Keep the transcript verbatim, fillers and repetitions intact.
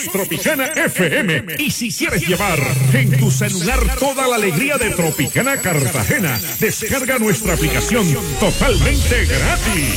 somos Tropicana F M. Y si quieres llevar en tu celular toda la alegría de Tropicana Cartagena, descarga nuestra aplicación totalmente gratis.